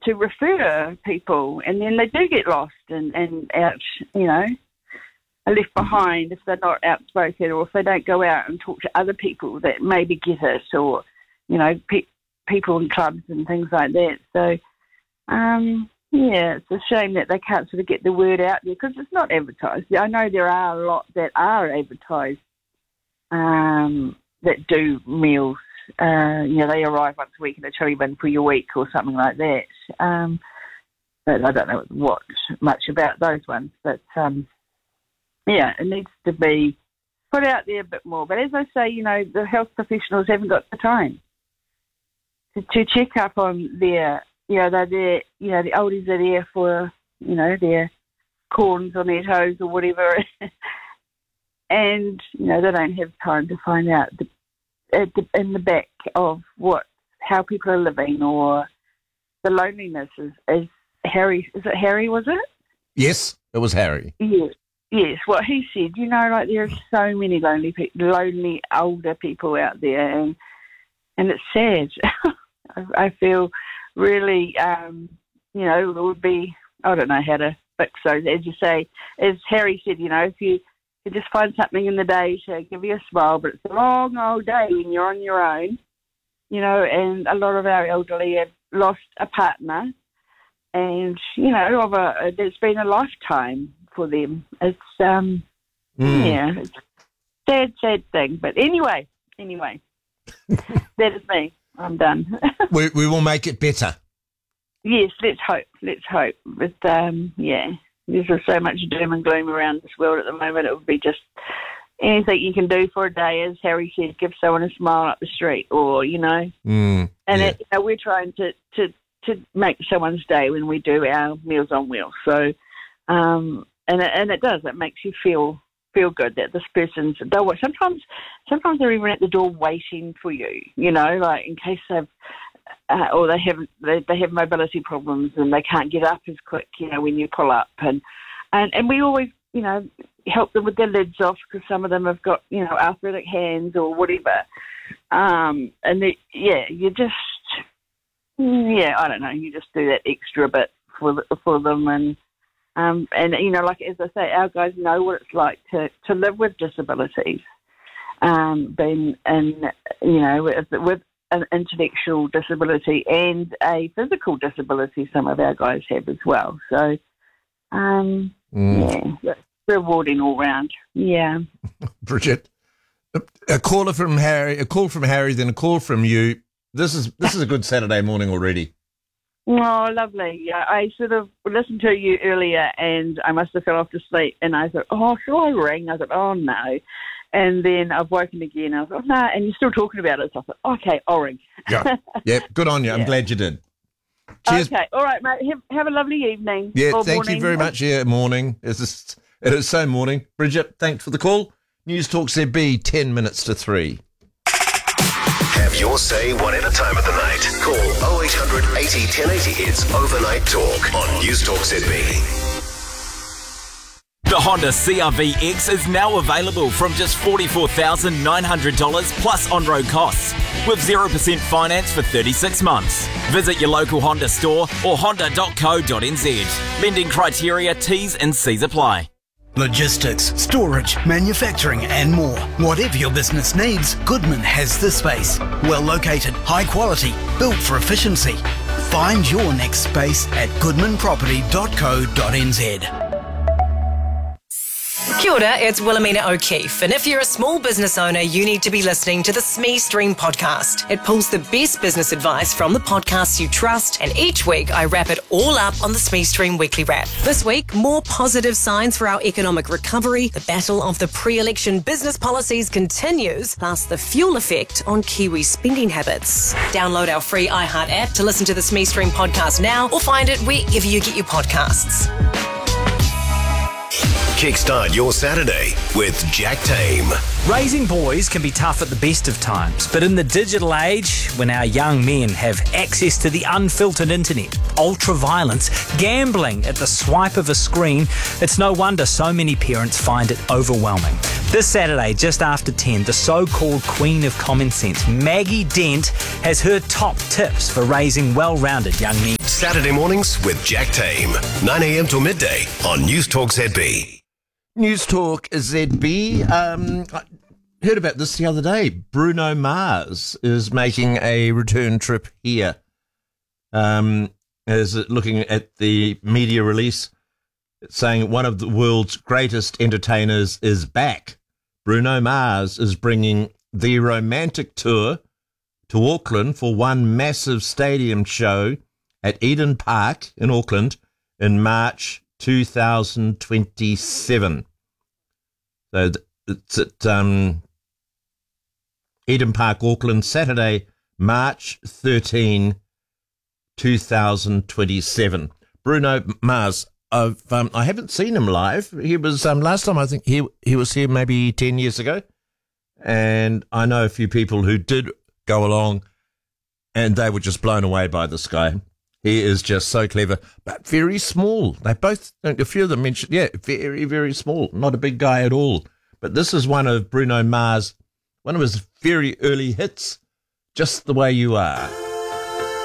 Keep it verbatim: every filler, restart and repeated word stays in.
to refer people, and then they do get lost and, and out, you know, are left behind if they're not outspoken, or if they don't go out and talk to other people that maybe get it, or, you know, pe- people in clubs and things like that. So, um, yeah, it's a shame that they can't sort of get the word out there, because it's not advertised. I know there are a lot that are advertised um, that do meals. Uh, you know, they arrive once a week in a chili bin for your week or something like that. Um, but I don't know what much about those ones. But, um, yeah, it needs to be put out there a bit more. But as I say, you know, the health professionals haven't got the time to, to check up on their, you know, they're there, you know, the oldies are there for, you know, their corns on their toes or whatever. And, you know, they don't have time to find out the At the, in the back of what, how people are living, or the loneliness. Is, is Harry? Is it Harry? Was it? Yes, it was Harry. Yes, yes. What he said. You know, like there are so many lonely, pe- lonely older people out there, and and it's sad. I, I feel really, um, you know, it would be. I don't know how to fix those. As you say, as Harry said, you know, if you. You just find something in the day to give you a smile, but it's a long old day when you're on your own, you know, and a lot of our elderly have lost a partner, and, you know, of a, it's been a lifetime for them. It's, um, mm. yeah, it's a sad, sad thing. But anyway, anyway, that is me. I'm done. we, we will make it better. Yes, let's hope. Let's hope. But, um, yeah. There's just so much doom and gloom around this world at the moment. It would be just anything you can do for a day, as Harry said, give someone a smile up the street, or, you know. Mm, and yeah. it, you know, we're trying to, to, to make someone's day when we do our Meals on Wheels. So, um, and it, and it does. It makes you feel feel good that this person's. Sometimes, sometimes they're even at the door waiting for you. You know, like in case they've. Uh, or they have they, they have mobility problems and they can't get up as quick, you know, when you pull up. And, and, and we always, you know, help them with their lids off, because some of them have got, you know, arthritic hands or whatever. Um, and, they, yeah, you just, yeah, I don't know, you just do that extra bit for the, for them. And, um, and, you know, like, as I say, our guys know what it's like to, to live with disabilities. Um, being, and, you know, with, with an intellectual disability and a physical disability some of our guys have as well. So, um, mm. yeah, rewarding all round. Yeah. Bridget, a caller from Harry, a call from Harry, then a call from you. This is this is a good Saturday morning already. Oh, lovely. Yeah, I sort of listened to you earlier and I must have fell off to sleep, and I thought, oh, shall I ring? I thought, oh, no. And then I've woken again. I was like, oh, no, and you're still talking about it. So I thought, okay, I'll ring. Yeah, yep, good on you. I'm yeah. glad you did. Cheers. Okay, all right, mate. Have, have a lovely evening. Yeah, or thank morning. you very much. Yeah, morning. It's just, it is so morning. Bridget, thanks for the call. News Talk Z B, ten minutes to three. Have your say whatever time of the night. Call oh eight hundred eighty ten eighty. It's Overnight Talk on News Talk Z B. The Honda C R V X is now available from just forty-four thousand nine hundred dollars plus on-road costs, with zero percent finance for thirty-six months. Visit your local Honda store or honda dot co dot n z. Lending criteria, T's and C's apply. Logistics, storage, manufacturing and more. Whatever your business needs, Goodman has the space. Well located, high quality, built for efficiency. Find your next space at goodman property dot co dot n z. Kia ora, it's Wilhelmina O'Keefe, and if you're a small business owner, you need to be listening to the S M E Stream podcast. It pulls the best business advice from the podcasts you trust, and each week I wrap it all up on the S M E Stream Weekly Wrap. This week, more positive signs for our economic recovery, the battle of the pre-election business policies continues, plus the fuel effect on Kiwi spending habits. Download our free iHeart app to listen to the S M E Stream podcast now, or find it wherever you get your podcasts. Kickstart your Saturday with Jack Tame. Raising boys can be tough at the best of times, but in the digital age, when our young men have access to the unfiltered internet, ultra-violence, gambling at the swipe of a screen, it's no wonder so many parents find it overwhelming. This Saturday, just after ten, the so-called queen of common sense, Maggie Dent, has her top tips for raising well-rounded young men. Saturday mornings with Jack Tame. nine a.m. till midday on News Talk Z B. News Talk Z B. Um, I heard about this the other day. Bruno Mars is making a return trip here. Um, is looking at the media release, saying one of the world's greatest entertainers is back. Bruno Mars is bringing the Romantic Tour to Auckland for one massive stadium show at Eden Park in Auckland in March two thousand twenty-seven. So it's at um, Eden Park, Auckland, Saturday, March thirteenth, two thousand twenty-seven. Bruno Mars, I've, um, I haven't seen him live. He was, um, last time I think he, he was here maybe ten years ago. And I know a few people who did go along and they were just blown away by this guy. He is just so clever, but very small. They both, a few of them mentioned, yeah, very, very small, not a big guy at all. But this is one of Bruno Mars, one of his very early hits, Just the Way You Are.